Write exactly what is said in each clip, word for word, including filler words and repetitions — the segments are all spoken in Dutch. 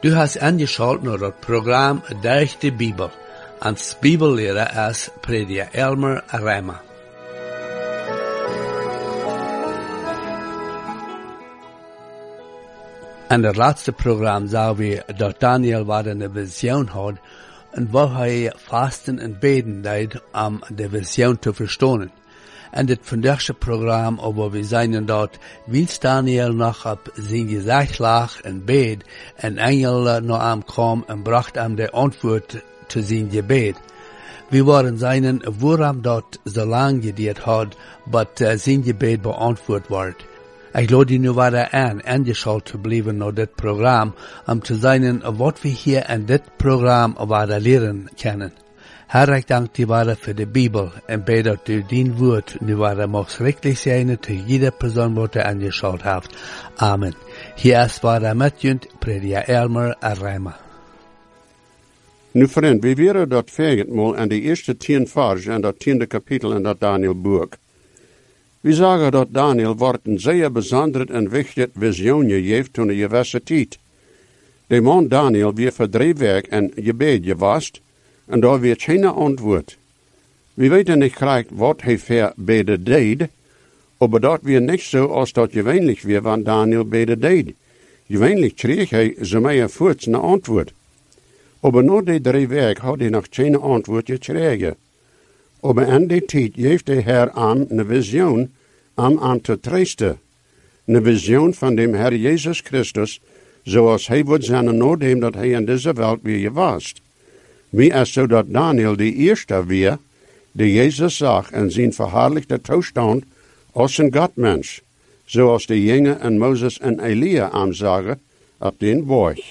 Du hast angeschaut naar het programma Durch de Bibel, als Bibellehrer als Prediger Elmer Reimer. In het laatste programma zagen we dat Daniel wat een visioen had en waar hij vasten en beden deed om de visioen te verstaan. En dit vandaagse programma, waar we zijn dat, wils Daniel nog op zijn gezicht lag en bed, en engel naar hem kwam en bracht hem de antwoord te zijn gebed. We waren zijn waarom dat zo lang geduurd had, dat uh, zijn gebed beantwoord wordt. Ik lade je nu weer aan, aangeschaltet te blijven naar dit programma, om te zien wat we hier in dit programma weer leren kunnen. Herr, ik dank je wel voor de Bibel en bid dat u dien woord nu weer mag schrikkelijk zijn te jeder persoon wat er aangeschaltet heeft. Amen. Hier is waar met junt, Prediger Elmer Reimer. Nu vriend, we waren dat vijftigmaal in de eerste tien versen en dat tiende kapitel in dat Daniel-boek. We zagen dat Daniel wordt een zeer bijzonder en wichtig visioen gegeven toen de universiteit. De man Daniel weer voor drie weken en gebed gewast, en daar werd geen antwoord. We weten niet gelijk wat hij voor beden deed, maar dat weer niet zo als dat gewöhnlich weer wat Daniel beden deed. Gewöhnlich kreeg hij zo meer voort een antwoord. Maar na die drie weken had hij nog geen antwoord gekregen. Maar in die tijd heeft de Heer aan een visioen om aan te troosten. Een visioen van de Heer Jezus Christus, zoals hij wordt zijn nadat dat hij in deze wereld weer was. Wie is zo dat Daniel de eerste weer, die Jezus zag in zijn verhaarlijkte toestand als een Godmens, zoals de jongen en Mozes en Elia aanzagen op den berg.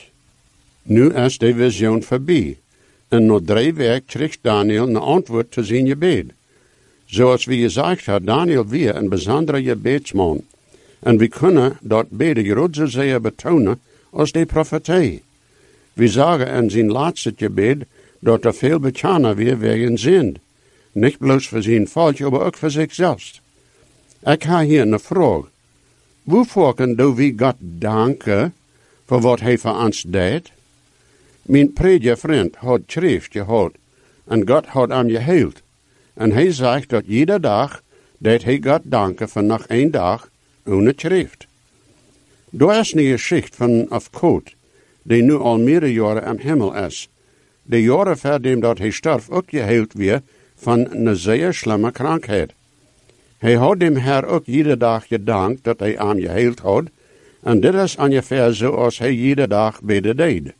Nu is de visioen voorbij, en na drie weken kreeg Daniel een antwoord te zijn gebed. Zoals we gezegd had Daniel weer een bijzondere gebedsman, en we kunnen dat beden groot zozeer betonen als de profetie. We zagen in zijn laatste gebed dat er veel bekender weer wegen zijn. Niet bloos voor zijn volk, maar ook voor zichzelf. Ik heb hier een vraag. Waarvoor kunnen we God danken voor wat hij voor ons deed? Mijn prediger vriend had schrift gehad en God had hem geheeld. En hij zegt dat iedere dag deed hij God danken voor nog één dag ohne schrift. Daar is een geschichte van een koot die nu al meerdere jaren am hemel is. De jaren verdien dat hij stierf ook geheeld weer van een zeer slimme krankheid. Hij had dem Heer ook iedere dag gedankt dat hij hem geheeld had, en dit is ongeveer zoals hij iedere dag beden deed.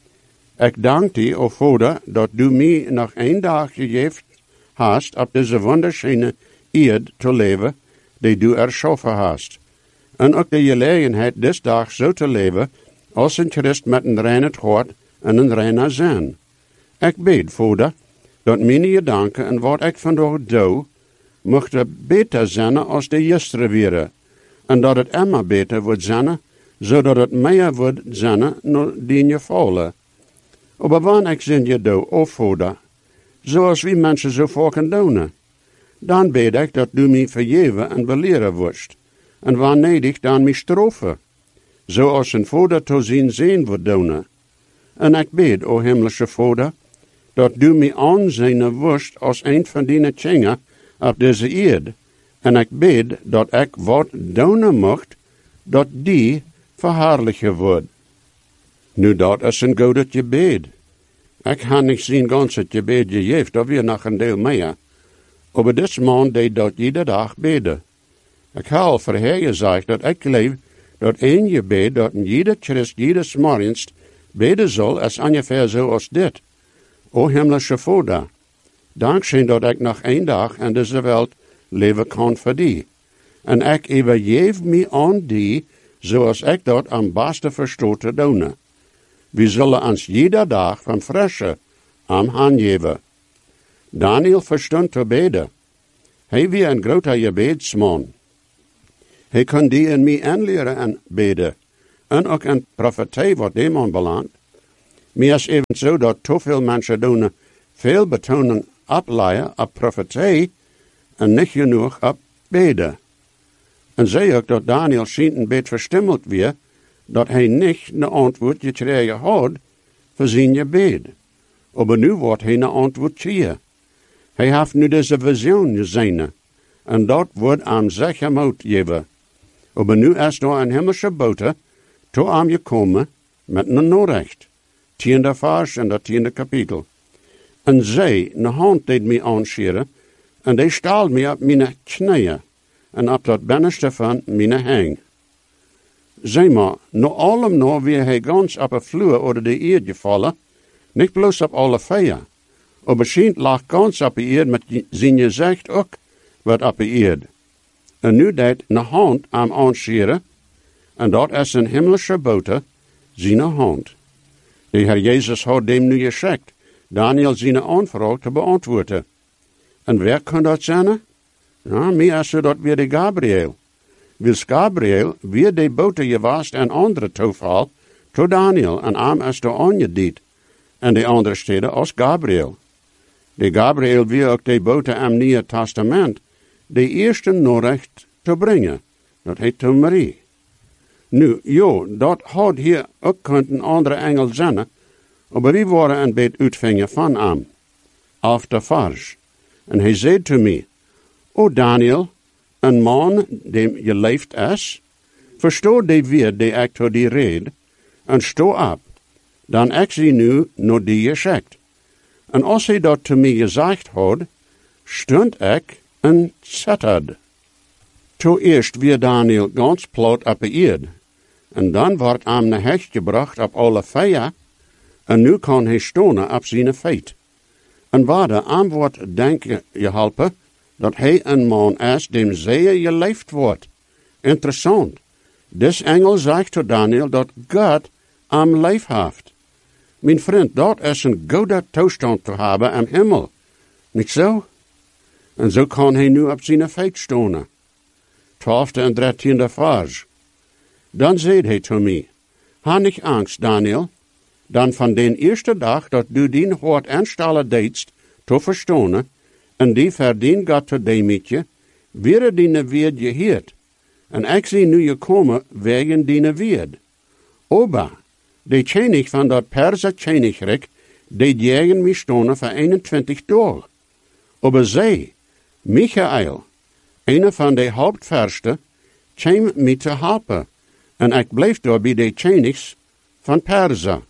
Ik dank thee, o Vader, dat du mij nog één dag gegeven hast op deze wonderschöne eerd te leven, die du erschaffen hast. En ook de gelegenheid des dag zo te leven, als een Christ met een reine hart en een reine zin. Ik bid, Vader, dat mijn gedanken en wat ik vandaag doe, mochten beter zijn als de gisteren waren, en dat het immer beter wordt zijn, zodat het meer wordt zijn naar die gevallen. Maar wanneer ik zin je doe, o Vader, zoals we mensen zo vaak doen, dan bid ik dat du mij vergeven en beleren wordt, en wanneer ik dan mij straffen, zoals een vader te zien zijn wordt doen. En ik bid, o hemelse Vader, dat du mij aanzien wordt als een van die kinderen op deze eerd, en ik bid dat ik wat doen mocht, dat die verhaarlijken wordt. Nu dat is een goede gebed. Ik heb niet zijn ganse gebed gegeven, dat weer nog een deel meer. Maar dit man deed dat iedere dag beden. Ik heb al voorheen gezegd dat ik geloof dat één gebed dat in ieder Christ, ieders morgens beden zal, is ongeveer zoals dit. O hemelse Vader, dankzij dat ik nog één dag in deze wereld leven kan voor die. En ik overgeef me aan die, zoals ik dat am beste verstoot te doen. We zullen ons iedere dag van frische am aangeven. Daniel verstond te beden. Hij was een grote gebedsman. Hij kon die in mij aanleren en beden. En ook een profetie wat die man belangt. Maar is even zo dat te veel mensen doen veel betoning opleiden op profetie en niet genoeg op beden. En zei ook dat Daniel schijnt een beetje verstimmeld weer dat hij niet een antwoord gekregen had voor zijn gebed. Maar nu wordt hij een antwoord gekregen. Hij heeft nu deze visioen gezien. En dat wordt aan zich hem uitgegeven. Maar nu is er een hemelse boete toe aan gekomen met een Nachricht. Tiende vers en dat tiende kapitel. En zij, een hand deed mij aanscheren, en die staal mij op mijn knieën, en op dat binnenste van mijn hang. Zeg maar, na allem nou weer hij gans op een vloer over de eerd gevallen, niet bloos op alle vier, maar misschien lag gans op de eerd met zijn gezicht ook wat op de eerd. En nu deed een hand aan aanscheren, en dat is een hemelse boete, zijn hand. De Heer Jezus had hem nu geschikt, Daniel zijn aanvraag te beantwoorden. En wie kan dat zijn? Ja, mij is dat weer de Gabriel. Wils Gabriel weer de boete gewaast en andere toeval, to Daniel en am is de aangediend, en de andere steden als Gabriel. De Gabriel weer ook de boete am Nieuwe Testament, de eerste Nachricht te brengen. Dat heet to Marie. Nu, jo, dat had hier ook een andere engel zijn, maar wie waren een beetje uitvingen van hem, af de vers. En hij zei te mij, O Daniel, een man die je leeft is, verstoor die weer die ik tot die red, en sto op, dan ik zie nu naar die geschikt. En als hij dat te mij gezegd had, stond ik en zitterde. Toen eerst weer Daniel ganz plat op de eerd, en dan wordt hem een hecht gebracht op alle vier, en nu kan hij stonen op zijn feit. En waar de aan wordt denken geholpen, dat hij een man is, dem zeer geleefd wordt. Interessant. Des engel zegt tot Daniel dat God am leef heeft. Mijn vriend, dat is een goede toestand te hebben am hemel. Niet zo? En zo kan hij nu op zijn feit stonen. Twaalfde en dertiende vers. Dan zei hij tot mij, ha niet angst, Daniel. Dan van den eerste dag dat du dien hoort aanstallen deedst, te verstonen, en die verdien God te demetje, weer die weer geheerd. En ik zie nu je komen wegen die weer. Oba, de tjenig van dat Perse tjenigrik, die jagen mij stonen voor eenentwintig dagen. Aber zij, Michael, een van de hoofdversten, kwam mij te helpen, en ik bleef daar bij de tjenigs van Perse.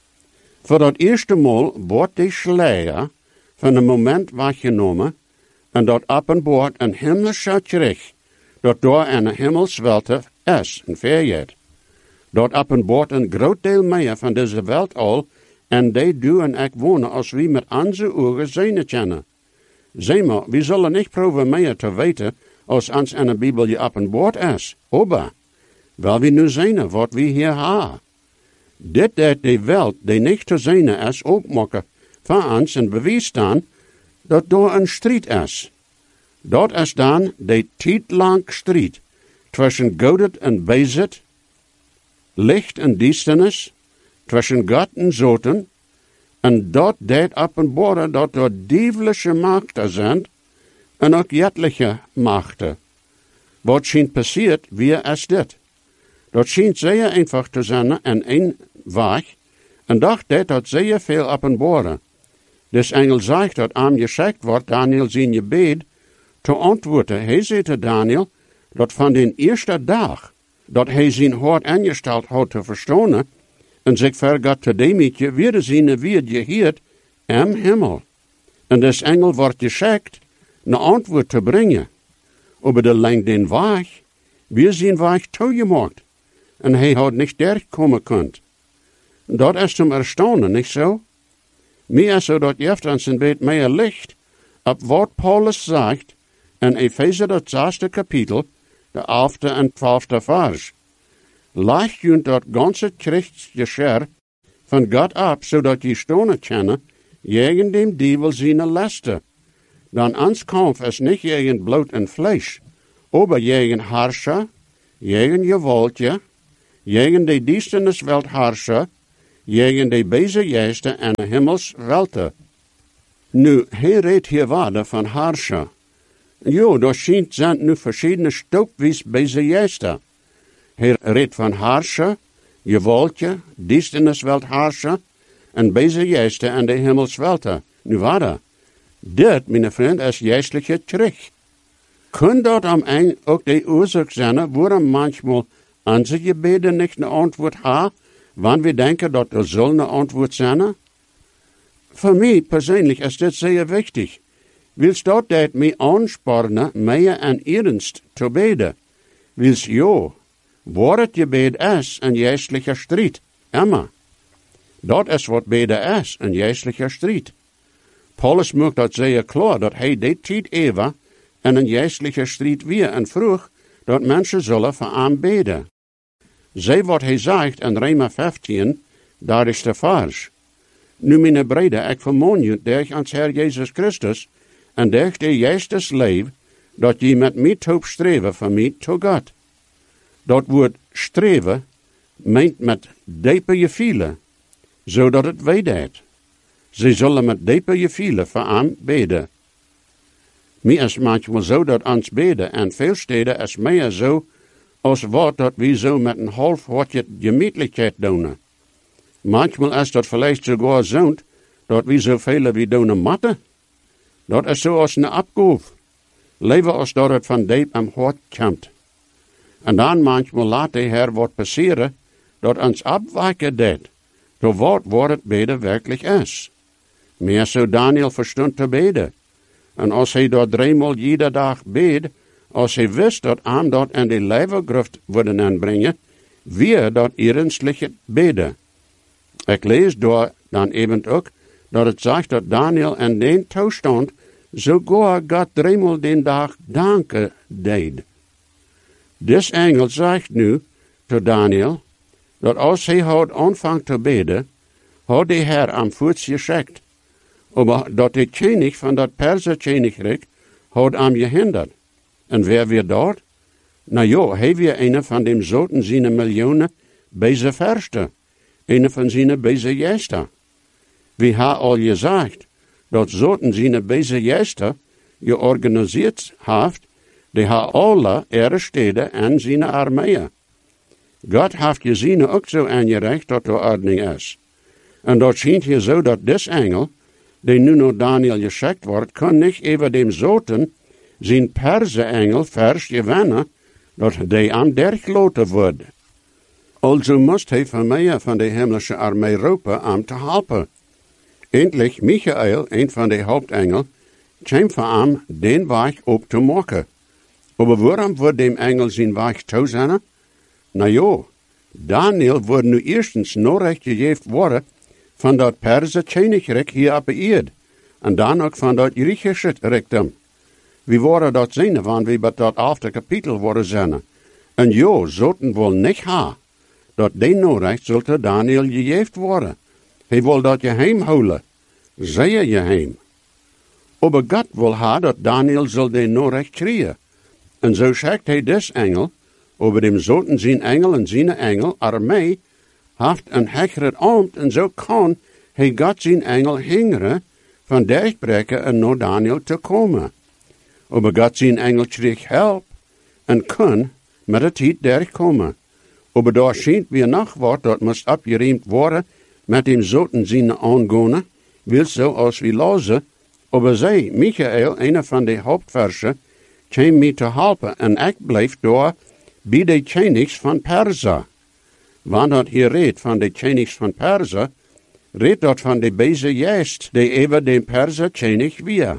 Voor dat eerste maal wordt de schleier van het moment weggenomen en dat op en boord een hemelse terug, dat door een hemelswelte is en vergeet. Dat op en boord een groot deel meer van deze wereld al en die du en ik wonen als we met onze ogen zien kennen. Zeg maar, we zullen niet proeven meer te weten als ons in de Bijbel je op en boord is. Oba, wel we nu zien wat we hier hebben. Dit deed de wereld die niet te zien is opmaken van ons en bewijs staan dat door een strijd is. Dat is dan de tijdlang strijd tussen godet en bezit, licht en duisternis, tussen God en zoten, en dat deed op een borden dat door dievelische machten zijn en ook jettelijke machten. Wat schijnt passiert, wie is dit? Dat schijnt zeer einfach te zijn en een weg, en dacht deed dat zeer veel op een borden. Dus engel zegt dat aan geschikt wordt Daniel zijn gebed te antwoorden. Hij zei te Daniel dat van den eerste dag dat hij zijn hart ingesteld had te verstonen en zich vergat te demetje, weer zijn weer geheerd im hemel. En dus engel wordt geschikt een antwoord te brengen. Over de lengte den weg, weer zijn weg toegemaakt. En hij had niet derkomen kunt. Dat is zum erstaunen, niet zo? Meer is dat heeft ons een beetje meer licht op wat Paulus zegt in Epheser dat zesde kapitel, de elfde en twaalfde vers. Leicht junt dat ganze Christgescher van God ab, zodat je stonen kennen, jegen dem Dievel zijn lasten. Dan ons kampf is niet jegen bloed en vlees, aber jegen Herrscher, jegen gewaltje, jegen de duisterniswelt Herrscher, jegen de beze geesten en de hemels welte. Nu, hij redt hier waarde van Herrscher. Jo, daar schijnt zijn nu verschillende stokwies beze geesten. Hij redt van Herrscher Je woltje, diest in de welt haarsen, en deze jeste en de hemels welten. Nu waar dit, mijn vriend, is geestelijke terug. Kun dat am eind ook de oorzaak zijn, waarom manchmal onze gebeden niet een antwoord hebben, wanneer we denken dat er zal een antwoord zijn? Voor mij persoonlijk is dit zeer wichtig. Wils dat dat mij aansporen, meer en ernst te beden. Wils jo, waar het gebed is, een geestelijke strijd. Emma. Dat is wat beden is, een geestelijke strijd. Paulus maakt dat zeer klaar, dat hij dit tijd even en een geestelijke strijd weer en vroeg dat mensen zullen voor hem beden. Zij wat hij zegt in Rema vijftien, daar is de vers. Nu mijn brede, ik vermoon je, durch ans Heer Jezus Christus, en durch de Jezus leef, dat je met mij toop streven van mij tot God. Dat woord streven meent met diepe je vielen, zodat het weet. Ze zullen met diepe je vielen voor hem beden. Mij is manchmal zo dat ons beden en veel steden is meer zo als wat dat we zo met een half hartje gemütlichkeit doen. Manchmal is dat vielleicht sogar zo dat we zoveel wie doen matten. Dat is zo als een abgoef. Leven als dat het van diep am hart komt. En dan manchmal laat de Heer wat passeren dat ons abwijken deed, tot wat waar het beden werkelijk is. Meer zo Daniel verstond te beden. En als hij dat driemaal iedere dag beed, als hij wist dat hem dat in de levergruft worden aanbrengen, weer dat ernstig beden. Ik lees door dan even ook dat het zegt dat Daniel in den toestand sogar God driemaal den dag danken deed. Dis engel zegt nu tot Daniel dat als hij had aanvangt te beden, had de Heer am voets geschickt. Maar dat de koning van dat Perser koninkrijk had am gehinderd. En wer weer dort? Nou ja, hij weer een van dem zoten zijn miljoenen bij zijn verste. Een van zijn bij zijn jester. We hebben al gezegd dat zoten zijn bij zijn jester georganiseerd heeft, die hebben alle ihre steden en zijn armeeën. God heeft gezien ook zo aangereicht dat er ordening is. En dat schijnt hier zo dat des engel, die nu naar Daniel geschikt wordt, kan niet even dem zoten zijn Perse-engel vers gewinnen, dat die aan dergloten wordt. Also moest hij van mij van de hemelse armee roepen om te helpen. Eindelijk Michael, een van de hoofdengel, kwam van hem den weg op te maken. Maar waarom wordt dem engel zijn weg toe zijn? Nou ja, Daniel wordt nu eerstens norecht gegeven worden van dat Perse koninkrijk hier op de aarde. En dan ook van dat Griechische rijkdom. We worden dat zien, wanneer we dat after kapitel worden zijn. En ja, zouden wel niet ha, dat die norecht zulte Daniel gegeven worden. Hij wil dat geheim houden. Zeer geheim. Aber God wil ha dat Daniel zal die norecht krijgen. En zo schickt hij des engel, over dem zoten zijn engel en zijn engel, armee, heeft een hekere ambt en zo kan hij God zijn engel hingeren van dichtbreken en naar Daniel te komen. Aber God zijn engel kreeg help en kon met het tijd derkomen. Aber daar schijnt weer nog wat dat moest opgeruimd worden met dem zoten zijn aangonen, wil zo als we lezen. Aber zij, Michael, een van de hoofdversen, kwam mij te helpen en ik bleef daar bij de koning van Perse. Wanneer dat hier redt van de koning van Perse, redt dat van de beze geest, die even de Perse koning weer.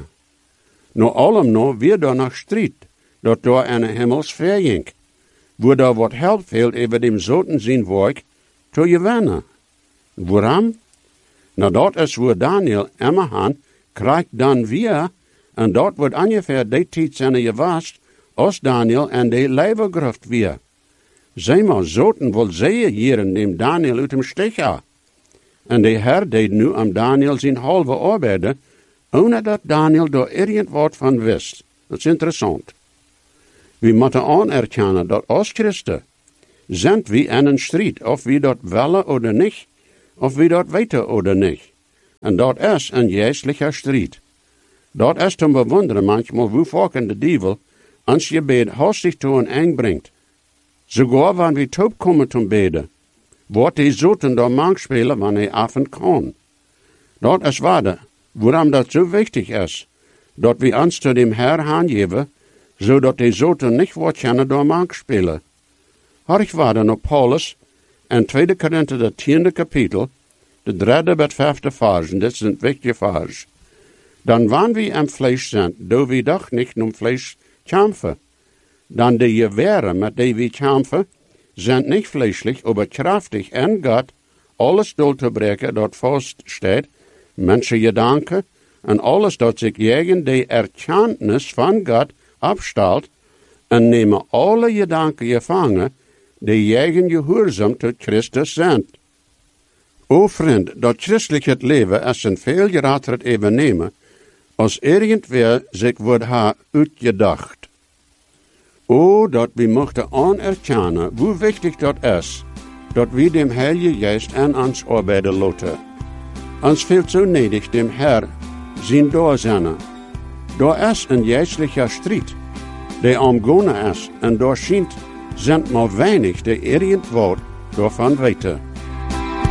Nou allem nog weer daar nog strijd, dat daar een hemels verging, wo daar wat help veel even dem zoten zijn werk te gewinnen. Waarom? Nou dat is waar Daniel immerhan krijgt dan weer, en dat wordt ongeveer die tijd zijn geweest, als Daniel en de levergruft weer. Zij maar zoten wel zeer jaren dem Daniel uit dem stich ha. En de Heer deed nu am Daniel zijn halve arbeiden, ohne dat Daniel daar irgendwat van wist. Dat is interessant. We moeten anerkennen dat als Christen zijn we in een strijd, of we dat willen of niet, of we dat weten of niet. En dat is een geestelijke strijd. Dat is te bewonderen manchmal, hoe vaak de duivel ons gebed hastig toe en eng brengt. Sogar wanneer we top komen te beden, wordt die zoeten door mank spelen wanneer affen kan. Dat is waarde, waarom dat zo wichtig is, dat we ons zu dem Herr aangeven, zodat die zoten niet wordt kunnen door mank spelen. Hark waarde op Paulus en tweede Korinther de tiende kapitel, de derde met vijfde versen, dit zijn wichtige versen. Dan wanneer we am Fleisch zijn, do we doch niet om Fleisch kämpfen. Dan de Gewehre, met die we kämpfen, zijn niet fleischlich, aber krachtig en Gott, alles doel te breken dat vaststaat, mensengedanken, en alles dat zich tegen de erkenntnis van God afstelt, en nemen alle gedanken gevangen, die tegen gehoorzaam tot Christus zijn. O vriend, dat christelijk het leven is een veel groter evenement, als irgendwer zich wordt ha uitgedacht. O, dat we mochten anerkennen, hoe wichtig dat is, dat we dem Heilige Geist aan ons arbeiden laten. Ons fehlt zo nedig dem Herr zijn doorzinnen. Daar is een geestlicher strijd, die omgonnen is, en daar schijnt zijn maar weinig die irgend wat daarvan weten.